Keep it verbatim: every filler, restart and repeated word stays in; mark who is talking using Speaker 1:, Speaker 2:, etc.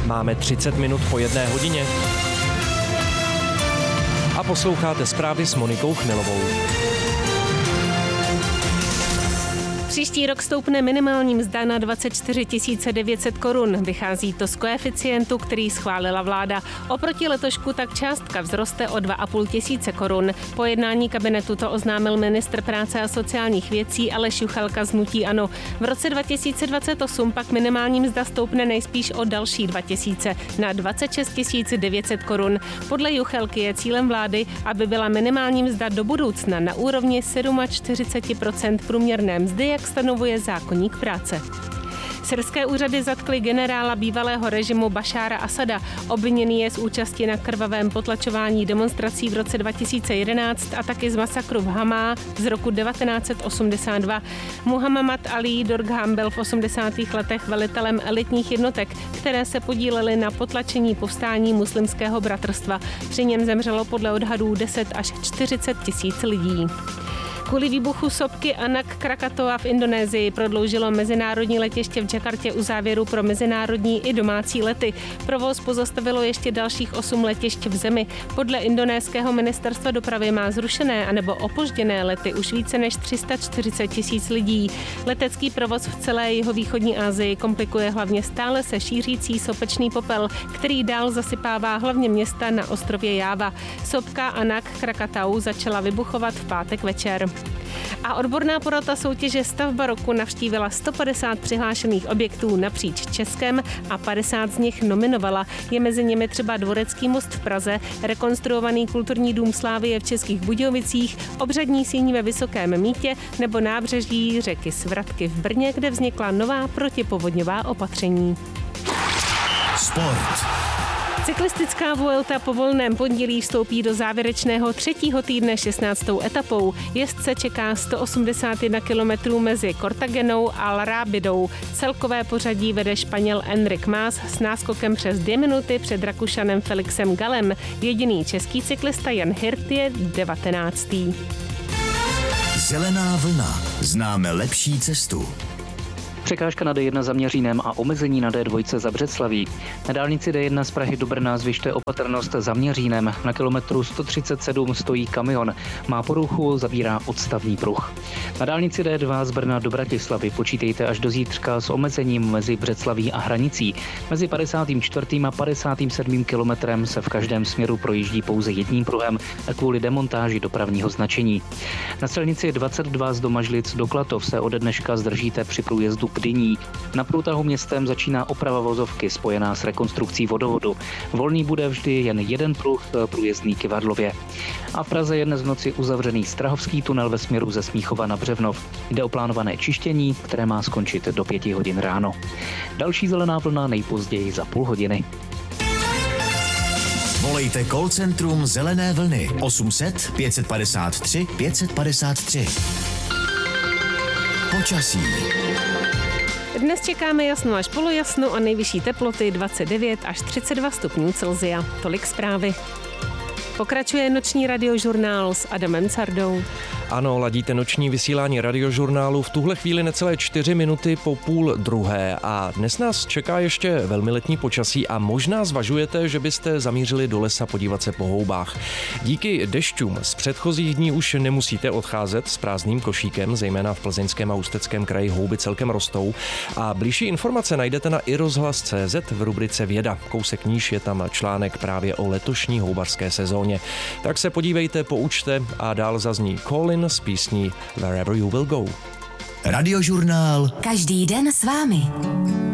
Speaker 1: Máme třicet minut po jedné hodině. A posloucháte zprávy s Monikou Chmilovou.
Speaker 2: Příští rok stoupne minimální mzda na dvacet čtyři tisíc devět set korun. Vychází to z koeficientu, který schválila vláda. Oproti letošku tak částka vzroste o dva a půl tisíce korun. Po jednání kabinetu to oznámil ministr práce a sociálních věcí Aleš Juchelka z hnutí ANO. V roce dva tisíce dvacet osm pak minimální mzda stoupne nejspíš o další dva tisíce na dvacet šest tisíc devět set korun. Podle Juchelky je cílem vlády, aby byla minimální mzda do budoucna na úrovni čtyřicet sedm procent průměrné mzdy, jak stanovuje zákoník práce. Syrské úřady zatkly generála bývalého režimu Bašára Asada. Obviněný je z účasti na krvavém potlačování demonstrací v roce dva tisíce jedenáct a taky z masakru v Hamá z roku devatenáct set osmdesát dva. Muhammad Ali Dorgham byl v osmdesátých letech velitelem elitních jednotek, které se podílely na potlačení povstání muslimského bratrstva. Při něm zemřelo podle odhadů deset až čtyřicet tisíc lidí. Kvůli výbuchu sopky Anak Krakatoa v Indonésii prodloužilo mezinárodní letiště v Jakartě uzávěru pro mezinárodní i domácí lety. Provoz pozastavilo ještě dalších osm letišť v zemi. Podle indonéského ministerstva dopravy má zrušené anebo opožděné lety už více než tři sta čtyřicet tisíc lidí. Letecký provoz v celé jihovýchodní Asii komplikuje hlavně stále se šířící sopečný popel, který dál zasypává hlavně města na ostrově Jáva. Sopka Anak Krakatau začala vybuchovat v pátek večer. A odborná porota soutěže Stavba roku navštívila sto padesát přihlášených objektů napříč Českem a padesát z nich nominovala. Je mezi nimi třeba Dvorecký most v Praze, rekonstruovaný kulturní dům Slávie v Českých Budějovicích, obřadní síň ve Vysokém Mýtě nebo nábřeží řeky Svratky v Brně, kde vznikla nová protipovodňová opatření.
Speaker 3: Sport.
Speaker 2: Cyklistická Vuelta po volném pondělí vstoupí do závěrečného třetího týdne šestnáctou etapou. Jezdce čeká sto osmdesát jedna kilometrů mezi Cortagenou a La Rábidou. Celkové pořadí vede Španěl Enric Mas s náskokem přes dvě minuty před Rakušanem Felixem Galem. Jediný český cyklista Jan Hirt je devatenáctý.
Speaker 3: Zelená vlna. Známe lepší cestu.
Speaker 4: Překážka na D jedna za Měřínem a omezení na D dva za Břeclaví. Na dálnici D jedna z Prahy do Brna zvyšte opatrnost za Měřínem. Na kilometru sto třicet sedm stojí kamion. Má poruchu, zabírá odstavní pruh. Na dálnici D dva z Brna do Bratislavy počítejte až do zítřka s omezením mezi Břeclaví a Hranicí. Mezi padesátým čtvrtým a padesátým sedmým kilometrem se v každém směru projíždí pouze jedním pruhem kvůli demontáži dopravního značení. Na silnici dvacet dva z Domažlic do Klatov se ode dneška zdržíte při průjezdu Dyní. Na průtahu městem začíná oprava vozovky spojená s rekonstrukcí vodovodu. Volný bude vždy jen jeden pruh průjezdný Kyvadlově. A v Praze je dnes v noci uzavřený Strahovský tunel ve směru ze Smíchova na Břevnov. Jde o plánované čištění, které má skončit do pěti hodin ráno. Další zelená vlna nejpozději za půl hodiny.
Speaker 3: Volejte call centrum Zelené vlny osm set pět padesát tři pět padesát tři. Počasí.
Speaker 2: Dnes čekáme jasno až polojasno a nejvyšší teploty dvacet devět až třicet dva stupňů Celsia. Tolik zprávy. Pokračuje noční radiožurnál s Adamem Cardou.
Speaker 1: Ano, ladíte noční vysílání radiožurnálu v tuhle chvíli necelé čtyři minuty po půl druhé a dnes nás čeká ještě velmi letní počasí a možná zvažujete, že byste zamířili do lesa podívat se po houbách. Díky dešťům z předchozích dní už nemusíte odcházet s prázdným košíkem, zejména v Plzeňském a Ústeckém kraji houby celkem rostou a blížší informace najdete na i rozhlas tečka cé zet v rubrice Věda. Kousek níž je tam článek právě o letošní houbařské sezóně. Tak se podívejte, poučte a dál zazní Colin s písní Wherever You Will Go.
Speaker 3: Radiožurnál.
Speaker 5: Každý den s vámi.